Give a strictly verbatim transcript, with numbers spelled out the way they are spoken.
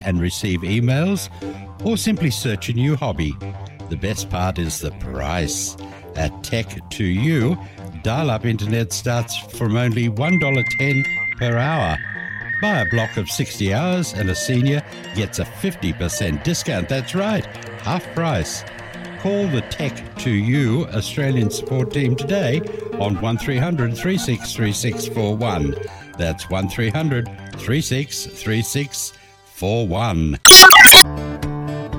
and receive emails, or simply search a new hobby. The best part is the price. At Tech to You, dial-up internet starts from only one dollar ten per hour. Buy a block of sixty hours and a senior gets a fifty percent discount. That's right, half price. Call the Tech to You Australian support team today on one three hundred, three six three six four one. That's one three hundred, three six three six four one.